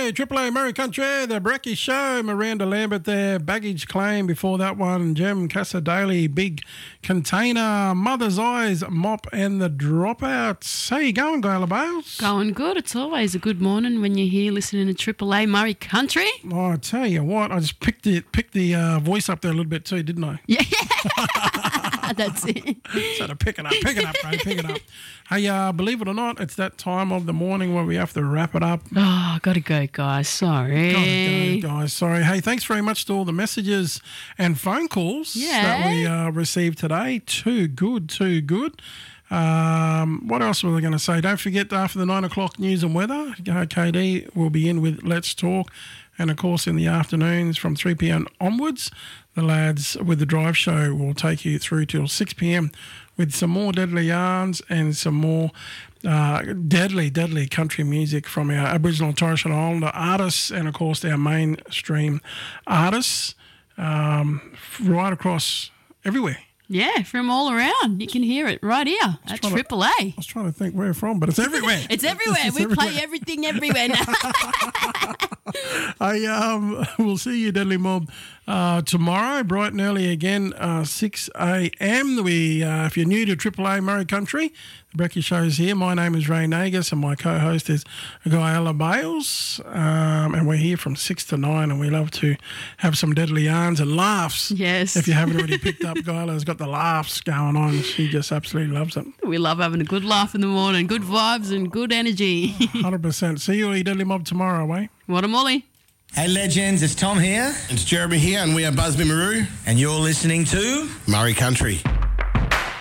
Hey, Triple A Murray Country, the Brecky Show, Miranda Lambert there, Baggage Claim before that one, Jem Casadale, Big Container, Mother's Eyes, Mop and the Dropouts. How you going, Gayla Bales? Going good. It's always a good morning when you're here listening to Triple A Murray Country. Oh, I tell you what, I just picked the voice up there a little bit too, didn't I? Yeah, that's it. So to pick it up, bro, pick it up. Hey, believe it or not, it's that time of the morning where we have to wrap it up. Oh, gotta go, guys. Sorry. Gotta go, guys. Sorry. Hey, thanks very much to all the messages and phone calls that we received today. Too good. What else was I going to say? Don't forget, after the 9 o'clock news and weather, KD will be in with Let's Talk. And, of course, in the afternoons from 3 p.m. onwards, the lads with the drive show will take you through till 6 p.m. with some more deadly yarns and some more deadly country music from our Aboriginal and Torres Strait Islander artists and, of course, our mainstream artists right across everywhere. Yeah, from all around. You can hear it right here at Triple A. I was trying to think where from, but it's everywhere. It's everywhere. We play everything everywhere now. We'll see you, Deadly Mob, tomorrow, bright and early again, 6 a.m. If you're new to Triple A Murray Country, the Brecky Show is here. My name is Ray Nagus and my co-host is Guyella Bales. And we're here from 6 to 9 and we love to have some deadly yarns and laughs. Yes. If you haven't already picked up, Guyela's got the laughs going on. She just absolutely loves it. We love having a good laugh in the morning, good vibes and good energy. 100%. See you, Deadly Mob, tomorrow, eh? What a molly. Hey legends, it's Tom here. It's Jeremy here and we are Busby Maru. And you're listening to Murray Country.